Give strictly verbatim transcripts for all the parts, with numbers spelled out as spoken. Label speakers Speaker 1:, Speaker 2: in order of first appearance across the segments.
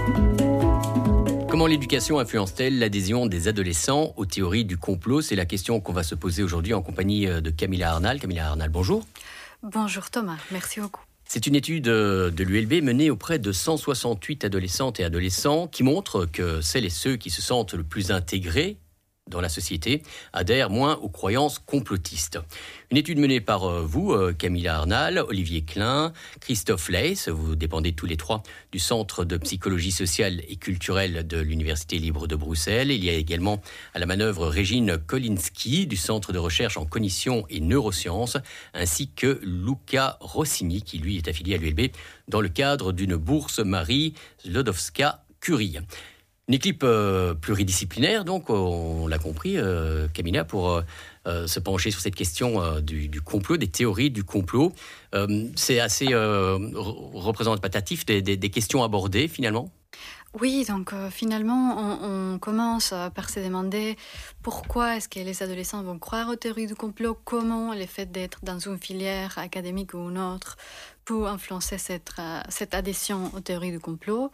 Speaker 1: Comment l'éducation influence-t-elle l'adhésion des adolescents aux théories du complot ? C'est la question qu'on va se poser aujourd'hui en compagnie de Camilla Arnal. Camilla Arnal, bonjour.
Speaker 2: Bonjour Thomas, merci beaucoup.
Speaker 1: C'est une étude de l'U L B menée auprès de cent soixante-huit adolescentes et adolescents qui montre que celles et ceux qui se sentent le plus intégrés dans la société adhèrent moins aux croyances complotistes. Une étude menée par vous, Camilla Arnal, Olivier Klein, Christophe Leys, vous dépendez tous les trois du Centre de psychologie sociale et culturelle de l'Université libre de Bruxelles. Il y a également à la manœuvre Régine Kolinski du Centre de recherche en cognition et neurosciences, ainsi que Luca Rossini, qui lui est affilié à l'U L B dans le cadre d'une bourse Marie Sklodowska-Curie. Une équipe euh, pluridisciplinaire, donc, on l'a compris, euh, Camilla, pour euh, euh, se pencher sur cette question euh, du, du complot, des théories du complot. Euh, c'est assez euh, représentatif des, des, des questions abordées, finalement.
Speaker 2: Oui, donc euh, finalement, on, on commence par se demander pourquoi est-ce que les adolescents vont croire aux théories du complot, comment le fait d'être dans une filière académique ou une autre peut influencer cette, euh, cette adhésion aux théories du complot.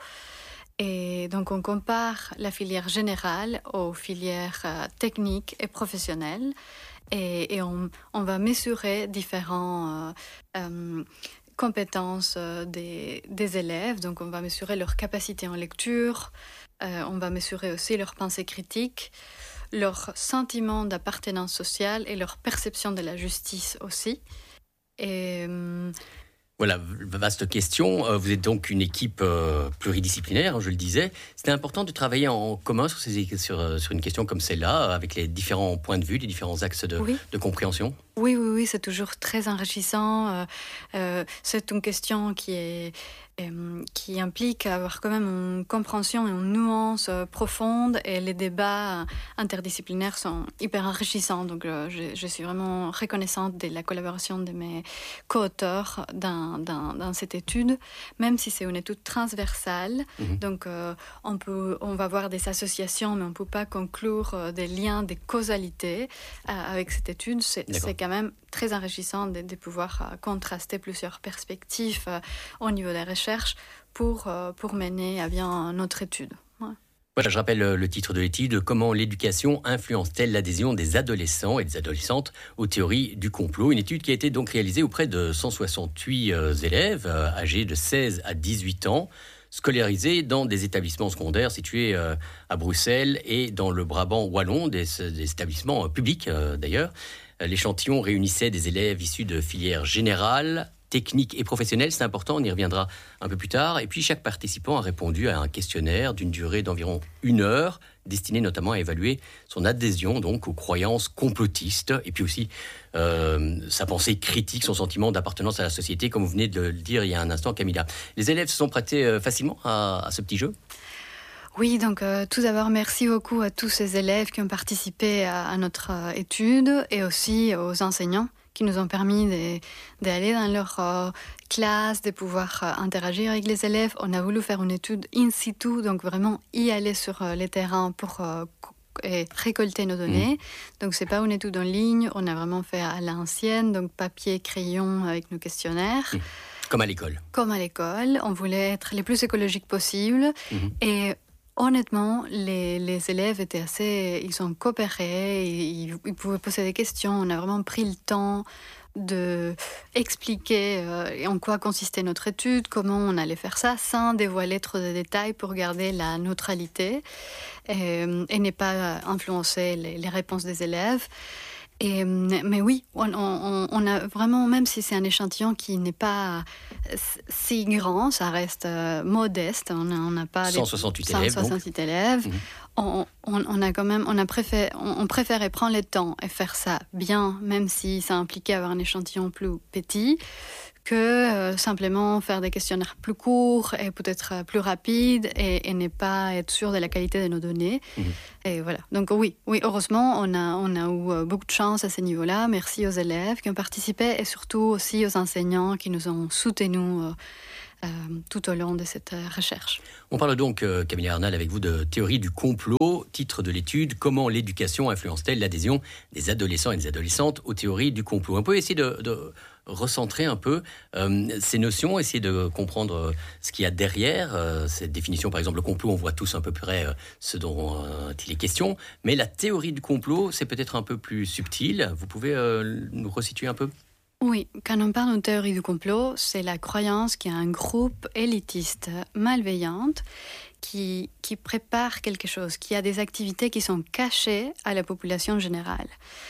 Speaker 2: Et donc, on compare la filière générale aux filières euh, techniques et professionnelles et, et on, on va mesurer différentes euh, euh, compétences euh, des, des élèves. Donc, on va mesurer leur capacité en lecture, euh, on va mesurer aussi leur pensée critique, leur sentiment d'appartenance sociale et leur perception de la justice aussi. Et... Euh,
Speaker 1: Voilà, vaste question. Vous êtes donc une équipe euh, pluridisciplinaire, je le disais. C'était important de travailler en commun sur, ces, sur, sur une question comme celle-là, avec les différents points de vue, les différents axes de,
Speaker 2: oui.
Speaker 1: de compréhension.
Speaker 2: Oui, oui, oui, c'est toujours très enrichissant. Euh, euh, c'est une question qui est euh, qui implique avoir quand même une compréhension et une nuance euh, profonde, et les débats interdisciplinaires sont hyper enrichissants. Donc, euh, je, je suis vraiment reconnaissante de la collaboration de mes co-auteurs dans, dans, dans cette étude, même si c'est une étude transversale. Mmh. Donc, euh, on peut, on va voir des associations, mais on ne peut pas conclure euh, des liens, des causalités euh, avec cette étude. C'est, c'est quand même très enrichissant de, de pouvoir euh, contraster plusieurs perspectives euh, au niveau des recherches pour, euh, pour mener à bien notre étude. Ouais.
Speaker 1: Voilà, je rappelle le titre de l'étude, comment l'éducation influence-t-elle l'adhésion des adolescents et des adolescentes aux théories du complot. Une étude qui a été donc réalisée auprès de cent soixante-huit euh, élèves euh, âgés de seize à dix-huit ans, scolarisés dans des établissements secondaires situés euh, à Bruxelles et dans le Brabant wallon, des, des établissements euh, publics euh, d'ailleurs. L'échantillon réunissait des élèves issus de filières générales, techniques et professionnelles, c'est important, on y reviendra un peu plus tard. Et puis chaque participant a répondu à un questionnaire d'une durée d'environ une heure, destiné notamment à évaluer son adhésion donc aux croyances complotistes, et puis aussi euh, sa pensée critique, son sentiment d'appartenance à la société, comme vous venez de le dire il y a un instant, Camilla. Les élèves se sont prêtés euh, facilement à, à ce petit jeu ?
Speaker 2: Oui, donc euh, tout d'abord, merci beaucoup à tous ces élèves qui ont participé à, à notre euh, étude, et aussi aux enseignants qui nous ont permis de, d'aller dans leur euh, classe, de pouvoir euh, interagir avec les élèves. On a voulu faire une étude in situ, donc vraiment y aller sur euh, les terrains pour euh, et récolter nos données. Mmh. Donc, c'est pas une étude en ligne, on a vraiment fait à l'ancienne, donc papier, crayon avec nos questionnaires. Mmh.
Speaker 1: Comme à l'école.
Speaker 2: Comme à l'école, on voulait être les plus écologiques possibles. Mmh. Et honnêtement, les, les élèves étaient assez... Ils ont coopéré, ils, ils pouvaient poser des questions. On a vraiment pris le temps d'expliquer euh, en quoi consistait notre étude, comment on allait faire ça, sans dévoiler trop de détails pour garder la neutralité et, et ne pas influencer les, les réponses des élèves. Et, mais oui, on, on, on a vraiment, même si c'est un échantillon qui n'est pas si grand, ça reste euh, modeste. On n'a pas
Speaker 1: cent soixante-huit élèves.
Speaker 2: cent soixante-huit élèves. Mmh. On, on, on a quand même, on a préféré, on, on préférait prendre le temps et faire ça bien, même si ça impliquait avoir un échantillon plus petit, que euh, simplement faire des questionnaires plus courts et peut-être plus rapides et, et ne pas être sûr de la qualité de nos données. Mmh. Et voilà. Donc oui, oui, heureusement, on a, on a eu beaucoup de chance à ce niveau-là. Merci aux élèves qui ont participé et surtout aussi aux enseignants qui nous ont soutenus euh, tout au long de cette euh, recherche.
Speaker 1: On parle donc, euh, Camille Arnal, avec vous de théorie du complot, titre de l'étude, comment l'éducation influence-t-elle l'adhésion des adolescents et des adolescentes aux théories du complot. On peut essayer de, de recentrer un peu euh, ces notions, essayer de comprendre euh, ce qu'il y a derrière euh, cette définition. Par exemple, le complot, on voit tous à peu près euh, ce dont euh, il est question, mais la théorie du complot, c'est peut-être un peu plus subtil. Vous pouvez euh, nous resituer un peu ?
Speaker 2: Oui, quand on parle de théorie du complot, c'est la croyance qu'il y a un groupe élitiste malveillant qui, qui prépare quelque chose, qui a des activités qui sont cachées à la population générale.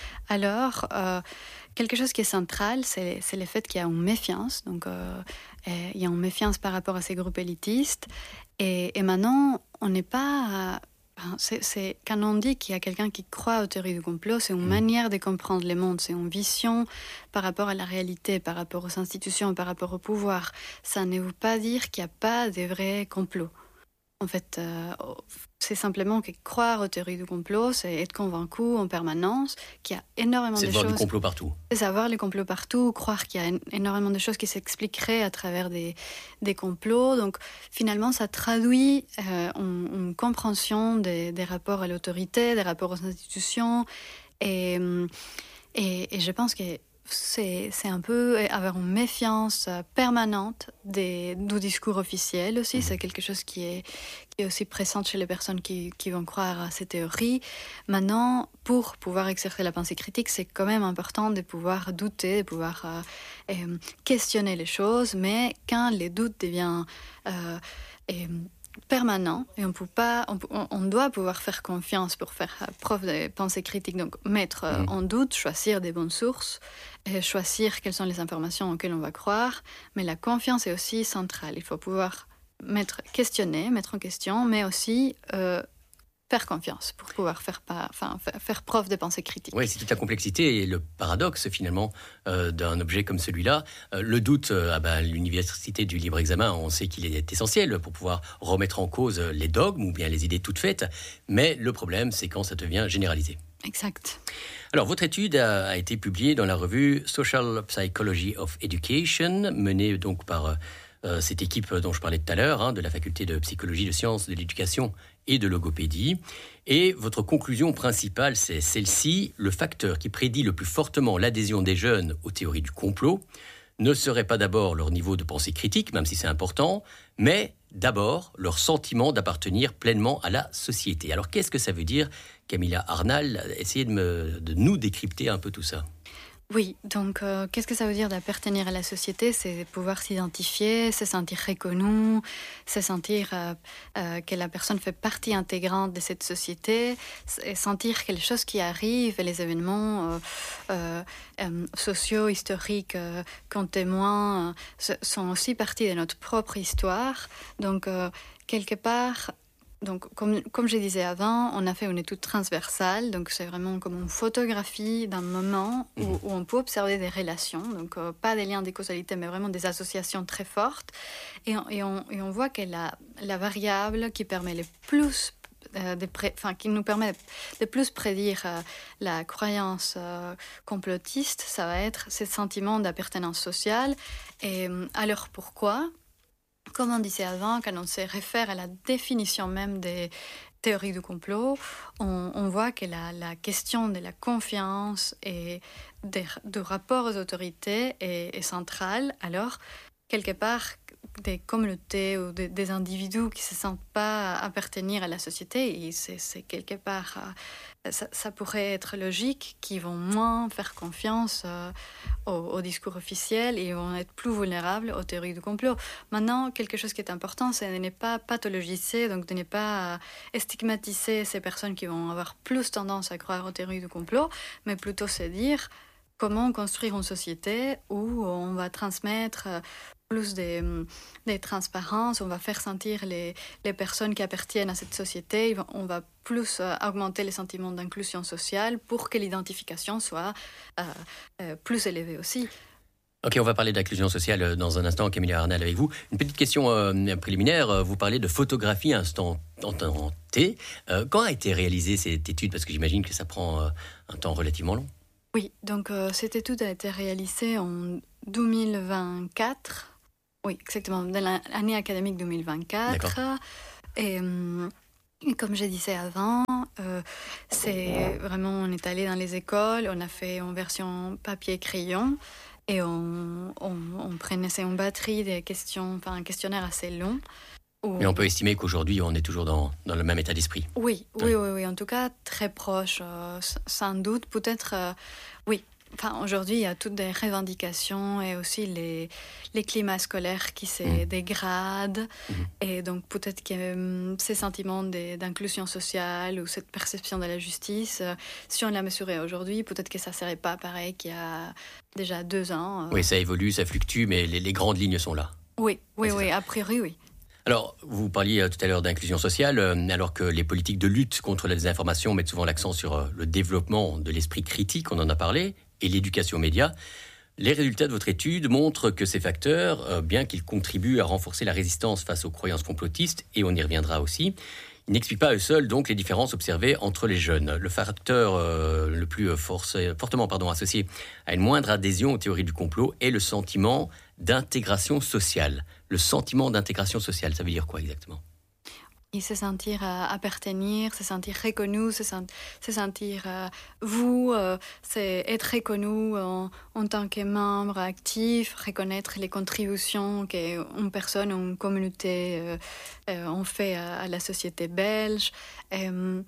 Speaker 2: Alors, euh, quelque chose qui est central, c'est, c'est le fait qu'il y a une méfiance. Donc, euh, il y a une méfiance par rapport à ces groupes élitistes. Et, et maintenant, on n'est pas... C'est, c'est, quand on dit qu'il y a quelqu'un qui croit aux théories du complot, c'est une mmh. manière de comprendre le monde, c'est une vision par rapport à la réalité, par rapport aux institutions, par rapport au pouvoir. Ça ne veut pas dire qu'il n'y a pas de vrais complots. En fait, euh, c'est simplement que croire aux théories du complot, c'est être convaincu en permanence qu'il y a énormément
Speaker 1: c'est
Speaker 2: de
Speaker 1: choses... C'est voir
Speaker 2: du
Speaker 1: complot partout.
Speaker 2: C'est savoir les complots partout, croire qu'il y a énormément de choses qui s'expliqueraient à travers des, des complots. Donc, finalement, ça traduit euh, une, une compréhension des, des rapports à l'autorité, des rapports aux institutions. Et, et, et je pense que C'est, c'est un peu avoir une méfiance permanente des, du discours officiel aussi. C'est quelque chose qui est, qui est aussi présent chez les personnes qui, qui vont croire à ces théories. Maintenant, pour pouvoir exercer la pensée critique, c'est quand même important de pouvoir douter, de pouvoir euh, euh, questionner les choses. Mais quand les doutes deviennent... Euh, euh, permanent et on peut pas, on, on doit pouvoir faire confiance pour faire preuve de pensée critique, donc mettre mmh. en doute, choisir des bonnes sources, et choisir quelles sont les informations auxquelles on va croire, mais la confiance est aussi centrale. Il faut pouvoir mettre, questionner, mettre en question, mais aussi euh, faire confiance pour pouvoir faire, pas, enfin, faire preuve de pensée critique.
Speaker 1: Oui, c'est toute la complexité et le paradoxe finalement euh, d'un objet comme celui-là. Euh, le doute, euh, ah ben, à l'université du libre examen, on sait qu'il est essentiel pour pouvoir remettre en cause les dogmes ou bien les idées toutes faites, mais le problème, c'est quand ça devient généralisé.
Speaker 2: Exact.
Speaker 1: Alors, votre étude a, a été publiée dans la revue Social Psychology of Education, menée donc par euh, cette équipe dont je parlais tout à l'heure, hein, de la faculté de psychologie, de sciences, de l'éducation et de logopédie. Et votre conclusion principale, c'est celle-ci: le facteur qui prédit le plus fortement l'adhésion des jeunes aux théories du complot ne serait pas d'abord leur niveau de pensée critique, même si c'est important, mais d'abord leur sentiment d'appartenir pleinement à la société. Alors qu'est-ce que ça veut dire, Camilla Arnal? Essayez de, me, de nous décrypter un peu tout ça.
Speaker 2: Oui, donc euh, qu'est-ce que ça veut dire d'appartenir à la société? C'est pouvoir s'identifier, se sentir reconnu, se sentir euh, euh, que la personne fait partie intégrante de cette société, et sentir que les choses qui arrivent, les événements euh, euh, euh, sociaux, historiques euh, qu'on témoigne, euh, sont aussi partie de notre propre histoire. Donc, euh, quelque part... Donc, comme, comme je disais avant, on a fait une étude transversale. Donc, c'est vraiment comme une photographie d'un moment où, où on peut observer des relations. Donc, euh, pas des liens de causalité, mais vraiment des associations très fortes. Et on, et on, et on voit que la, la variable qui permet le plus... Euh, de pré... enfin, qui nous permet de plus prédire euh, la croyance euh, complotiste, ça va être ce sentiment d'appartenance sociale. Et euh, alors, pourquoi ? Comme on disait avant, quand on se réfère à la définition même des théories du complot, on, on voit que la, la question de la confiance et des, du rapport aux autorités est, est centrale. Alors, quelque part, des communautés ou des, des individus qui ne se sentent pas appartenir à la société, et c'est, c'est quelque part... Ça, ça pourrait être logique qu'ils vont moins faire confiance euh, au, au discours officiel et vont être plus vulnérables aux théories du complot. Maintenant, quelque chose qui est important, c'est de ne pas pathologiser, donc de ne pas stigmatiser ces personnes qui vont avoir plus tendance à croire aux théories du complot, mais plutôt se dire comment construire une société où on va transmettre plus de, de transparence, on va faire sentir les, les personnes qui appartiennent à cette société, on va plus euh, augmenter les sentiments d'inclusion sociale pour que l'identification soit euh, euh, plus élevée aussi.
Speaker 1: Ok, on va parler d'inclusion sociale dans un instant, Camilla Arnal, avec vous. Une petite question euh, préliminaire, vous parlez de photographie instant T. Euh, quand a été réalisée cette étude? Parce que j'imagine que ça prend euh, un temps relativement long.
Speaker 2: Oui, donc euh, cette étude a été réalisée en deux mille vingt-quatre. Oui, exactement, de l'année académique deux mille vingt-quatre. Et, et comme je disais avant, euh, c'est vraiment, on est allé dans les écoles, on a fait en version papier-crayon et on, on, on prenait c'est une batterie des questions, enfin un questionnaire assez long. Où...
Speaker 1: Mais on peut estimer qu'aujourd'hui, on est toujours dans, dans le même état d'esprit.
Speaker 2: Oui, oui, oui, oui, oui, en tout cas très proche, euh, sans doute, peut-être, euh, oui. Enfin, aujourd'hui, il y a toutes des revendications et aussi les, les climats scolaires qui se mmh. dégradent. Mmh. Et donc, peut-être que euh, ces sentiments de, d'inclusion sociale ou cette perception de la justice, euh, si on la mesurait aujourd'hui, peut-être que ça ne serait pas pareil qu'il y a déjà deux ans. Euh...
Speaker 1: Oui, ça évolue, ça fluctue, mais les, les grandes lignes sont là.
Speaker 2: Oui, oui, oui, a priori, oui.
Speaker 1: Alors, vous parliez tout à l'heure d'inclusion sociale, alors que les politiques de lutte contre la désinformation mettent souvent l'accent sur le développement de l'esprit critique, on en a parlé, et l'éducation aux médias. Les résultats de votre étude montrent que ces facteurs, bien qu'ils contribuent à renforcer la résistance face aux croyances complotistes, et on y reviendra aussi, ils n'expliquent pas à eux seuls donc les différences observées entre les jeunes. Le facteur euh, le plus forcé, fortement pardon, associé à une moindre adhésion aux théories du complot est le sentiment d'intégration sociale. Le sentiment d'intégration sociale, ça veut dire quoi exactement ?
Speaker 2: Et se sentir euh, appartenir, se sentir reconnu, se, sent, se sentir euh, vous, euh, c'est être reconnu en, en tant que membre actif, reconnaître les contributions qu'une personne ou une communauté euh, euh, ont fait à, à la société belge. Euh,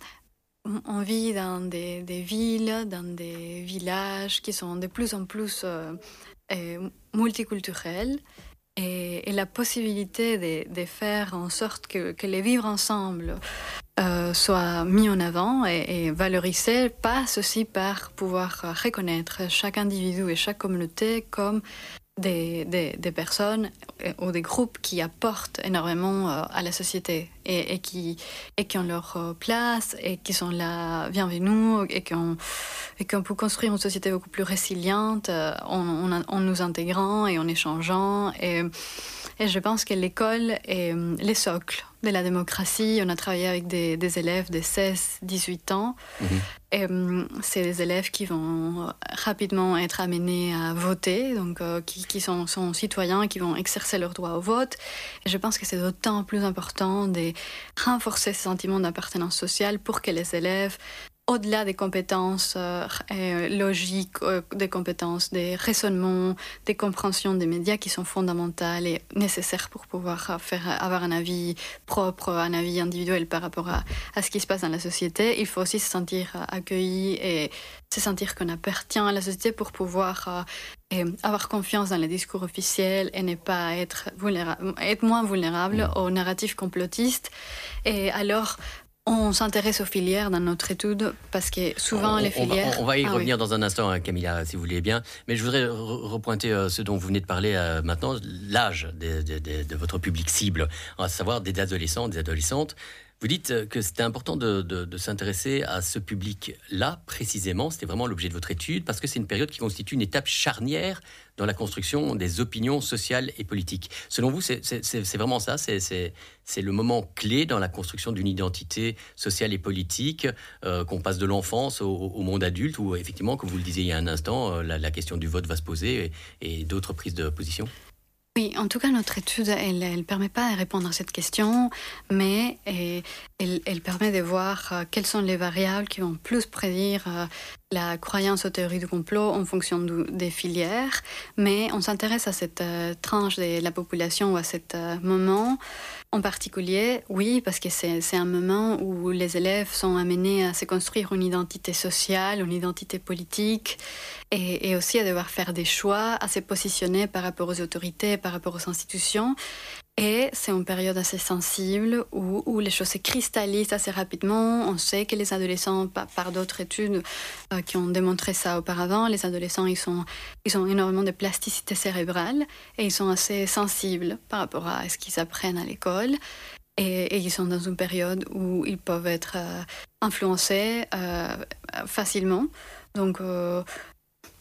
Speaker 2: on vit dans des, des villes, dans des villages qui sont de plus en plus euh, euh, multiculturels. Et, et la possibilité de, de faire en sorte que, que les vivre ensemble euh, soit mis en avant et, et valorisé passe aussi par pouvoir reconnaître chaque individu et chaque communauté comme des, des, des personnes ou des groupes qui apportent énormément à la société et, et, qui, et qui ont leur place et qui sont là bienvenus et qu'on, et qu'on peut construire une société beaucoup plus résiliente en, en, en nous intégrant et en échangeant. Et, et je pense que l'école est les socles de la démocratie. On a travaillé avec des, des élèves de seize à dix-huit ans. Mmh. Et, um, c'est des élèves qui vont rapidement être amenés à voter, donc euh, qui, qui sont, sont citoyens, qui vont exercer leur droit au vote. Et je pense que c'est d'autant plus important de renforcer ce sentiment d'appartenance sociale pour que les élèves, au-delà des compétences euh, logiques, euh, des compétences des raisonnements, des compréhensions des médias qui sont fondamentales et nécessaires pour pouvoir faire, avoir un avis propre, un avis individuel par rapport à, à ce qui se passe dans la société, il faut aussi se sentir accueilli et se sentir qu'on appartient à la société pour pouvoir euh, et avoir confiance dans les discours officiels et ne pas être, vulnérable, être moins vulnérable aux narratifs complotistes. Et alors, on s'intéresse aux filières dans notre étude parce que souvent
Speaker 1: on,
Speaker 2: les filières...
Speaker 1: On va, on va y
Speaker 2: ah,
Speaker 1: revenir
Speaker 2: oui.
Speaker 1: dans un instant, hein, Camilla, si vous voulez bien. Mais je voudrais re- repointer euh, ce dont vous venez de parler euh, maintenant, l'âge de, de, de, de votre public cible, à savoir des adolescents, des adolescentes. Vous dites que c'était important de, de, de s'intéresser à ce public-là, précisément. C'était vraiment l'objet de votre étude, parce que c'est une période qui constitue une étape charnière dans la construction des opinions sociales et politiques. Selon vous, c'est, c'est, c'est vraiment ça, c'est, c'est, c'est le moment clé dans la construction d'une identité sociale et politique, euh, qu'on passe de l'enfance au, au monde adulte, où effectivement, comme vous le disiez il y a un instant, la, la question du vote va se poser et, et d'autres prises de position.
Speaker 2: Oui, en tout cas, notre étude, elle ne permet pas de répondre à cette question, mais elle, elle permet de voir euh, quelles sont les variables qui vont plus prédire euh, la croyance aux théories du complot en fonction du, des filières. Mais on s'intéresse à cette euh, tranche de la population ou à cet euh, moment en particulier, oui, parce que c'est, c'est un moment où les élèves sont amenés à se construire une identité sociale, une identité politique, et, et aussi à devoir faire des choix, à se positionner par rapport aux autorités, par rapport aux institutions. Et c'est une période assez sensible où, où les choses se cristallisent assez rapidement. On sait que les adolescents, par, par d'autres études euh, qui ont démontré ça auparavant, les adolescents, ils, sont, ils ont énormément de plasticité cérébrale et ils sont assez sensibles par rapport à ce qu'ils apprennent à l'école. Et, et ils sont dans une période où ils peuvent être euh, influencés euh, facilement. Donc... Euh,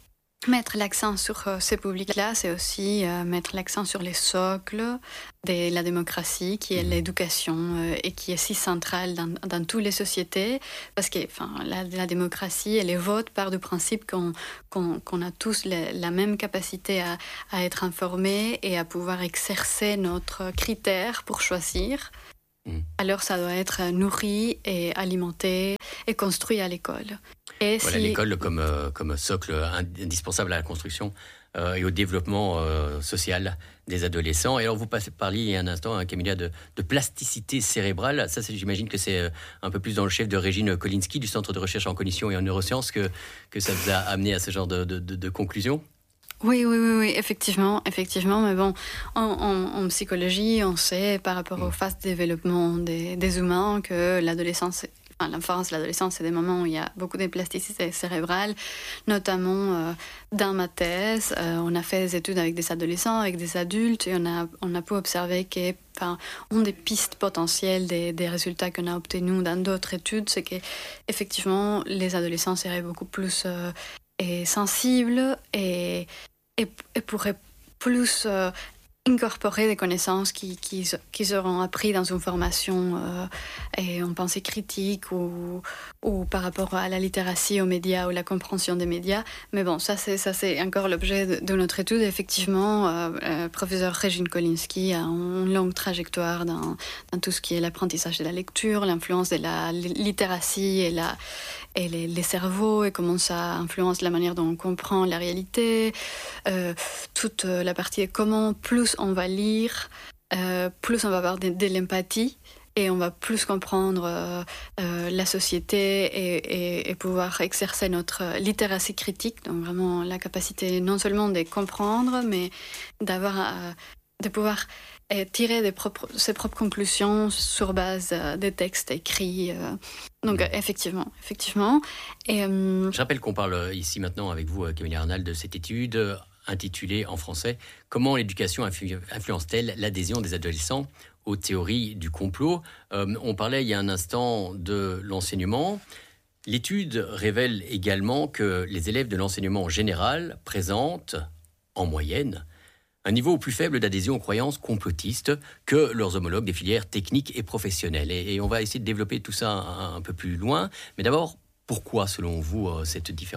Speaker 2: Mettre l'accent sur euh, ces publics-là, c'est aussi euh, mettre l'accent sur les socles de la démocratie, qui est l'éducation euh, et qui est si centrale dans, dans toutes les sociétés, parce que enfin, la, la démocratie et les votes partent du principe qu'on, qu'on, qu'on a tous les, la même capacité à, à être informés et à pouvoir exercer notre critère pour choisir. Mmh. Alors ça doit être nourri et alimenté et construit à l'école. Et
Speaker 1: voilà,
Speaker 2: si...
Speaker 1: l'école comme, euh, comme socle indispensable à la construction euh, et au développement euh, social des adolescents. Et alors vous parliez il y a un instant, hein, Camilla, de, de plasticité cérébrale. Ça, c'est, j'imagine que c'est un peu plus dans le chef de Régine Kolinski du Centre de recherche en cognition et en neurosciences que, que ça vous a amené à ce genre de, de, de, de conclusion.
Speaker 2: Oui, oui, oui, oui, effectivement, effectivement. Mais bon, en, en, en psychologie, on sait par rapport aux phases de développement des, des humains que l'adolescence, enfin, l'enfance, l'adolescence, c'est des moments où il y a beaucoup de plasticité cérébrale. Notamment, euh, dans ma thèse, euh, on a fait des études avec des adolescents, avec des adultes, et on a, on a pu observer que, enfin, une des pistes potentielles des, des résultats qu'on a obtenus dans d'autres études, c'est que effectivement, les adolescents seraient beaucoup plus euh, et sensibles et Et, et pourraient plus euh, incorporer des connaissances qu'ils qui, qui auront appris dans une formation euh, et en pensée critique ou, ou par rapport à la littératie, aux médias ou la compréhension des médias. Mais bon, ça c'est, ça, c'est encore l'objet de, de notre étude. Effectivement, euh, le professeur Régine Kolinski a une longue trajectoire dans, dans tout ce qui est l'apprentissage de la lecture, l'influence de la littératie et la et les, les cerveaux et comment ça influence la manière dont on comprend la réalité, euh, toute la partie de comment plus on va lire, euh, plus on va avoir de, de l'empathie et on va plus comprendre euh, euh, la société et, et, et pouvoir exercer notre littératie critique, donc vraiment la capacité non seulement de comprendre, mais d'avoir, euh, de pouvoir et tirer des propres, ses propres conclusions sur base euh, des textes écrits. Euh. Donc, euh, effectivement, effectivement. Et, euh...
Speaker 1: Je rappelle qu'on parle ici maintenant avec vous, Camilla Arnal, de cette étude intitulée en français « Comment l'éducation influ- influence-t-elle l'adhésion des adolescents aux théories du complot ?» euh, On parlait il y a un instant de l'enseignement. L'étude révèle également que les élèves de l'enseignement général présentent, en moyenne, un niveau plus faible d'adhésion aux croyances complotistes que leurs homologues des filières techniques et professionnelles. Et, et on va essayer de développer tout ça un, un peu plus loin. Mais d'abord, pourquoi, selon vous, euh, cette différence ?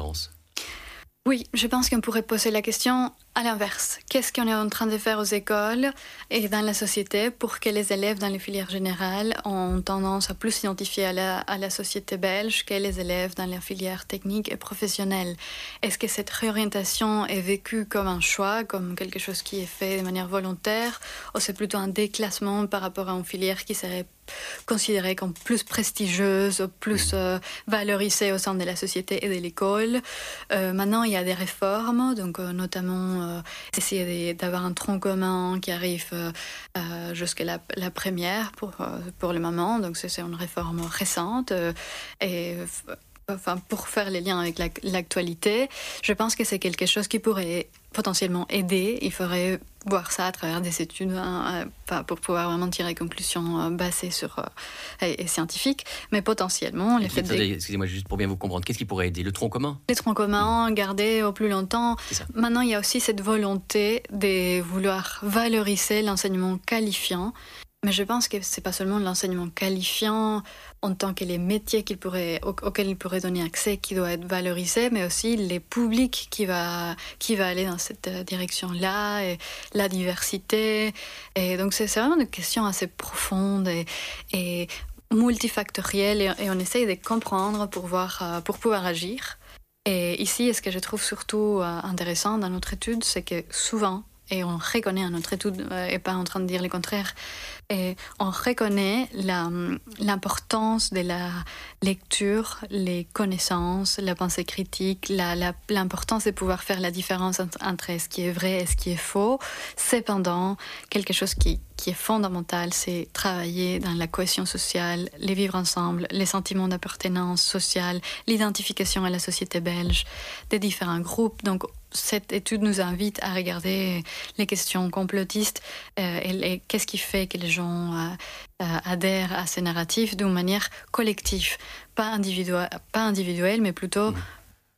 Speaker 2: Oui, je pense qu'on pourrait poser la question à l'inverse. Qu'est-ce qu'on est en train de faire aux écoles et dans la société pour que les élèves dans les filières générales ont tendance à plus s'identifier à la, à la société belge que les élèves dans les filières techniques et professionnelles? Est-ce que cette réorientation est vécue comme un choix, comme quelque chose qui est fait de manière volontaire, ou c'est plutôt un déclassement par rapport à une filière qui serait considérée comme plus prestigieuse, plus euh, valorisée au sein de la société et de l'école? Euh, maintenant, il y a des réformes, donc euh, notamment euh, essayer de, d'avoir un tronc commun qui arrive euh, euh, jusqu'à la, la première pour, euh, pour le moment. Donc c'est, c'est une réforme récente euh, et enfin, pour faire les liens avec la, l'actualité, je pense que c'est quelque chose qui pourrait potentiellement aider. Il faudrait voir ça à travers des études hein, euh, pour pouvoir vraiment tirer des conclusions euh, basées sur euh, et, et scientifiques, mais potentiellement les faits
Speaker 1: attendez,
Speaker 2: des...
Speaker 1: excusez-moi juste pour bien vous comprendre, qu'est-ce qui pourrait aider? Le tronc commun?
Speaker 2: Les troncs communs, garder au plus longtemps. Maintenant, il y a aussi cette volonté de vouloir valoriser l'enseignement qualifiant. Mais je pense que c'est pas seulement l'enseignement qualifiant en tant que les métiers qu'il pourrait, au, auxquels il pourrait donner accès qui doit être valorisé, mais aussi les publics qui va, qui va aller dans cette direction-là, et la diversité. Et donc c'est, c'est vraiment une question assez profonde et, et multifactorielle, et, et on essaye de comprendre pour, voir, pour pouvoir agir. Et ici, ce que je trouve surtout intéressant dans notre étude, c'est que souvent, et on reconnaît à notre étude, et pas en train de dire le contraire, et on reconnaît la, l'importance de la lecture, les connaissances, la pensée critique, la, la, l'importance de pouvoir faire la différence entre, entre ce qui est vrai et ce qui est faux. Cependant, quelque chose qui, qui est fondamental, c'est travailler dans la cohésion sociale, les vivre ensemble, les sentiments d'appartenance sociale, l'identification à la société belge, des différents groupes. Donc, cette étude nous invite à regarder les questions complotistes euh, et, et qu'est-ce qui fait que les gens euh, euh, adhèrent à ces narratifs d'une manière collective, pas individuelle, pas individuelle mais plutôt mmh.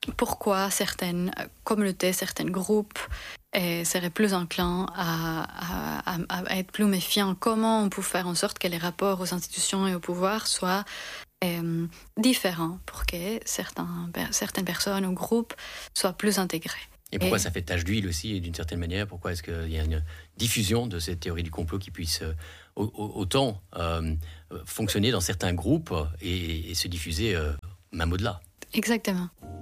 Speaker 2: pourquoi certaines communautés, certains groupes et seraient plus enclins à, à, à, à être plus méfiants. Comment on peut faire en sorte que les rapports aux institutions et au pouvoir soient euh, différents pour que certains, certaines personnes ou groupes soient plus intégrés.
Speaker 1: Et pourquoi et... ça fait tache d'huile aussi, d'une certaine manière? Pourquoi est-ce qu'il y a une diffusion de cette théorie du complot qui puisse euh, autant euh, fonctionner dans certains groupes et, et se diffuser euh, même au-delà?
Speaker 2: Exactement.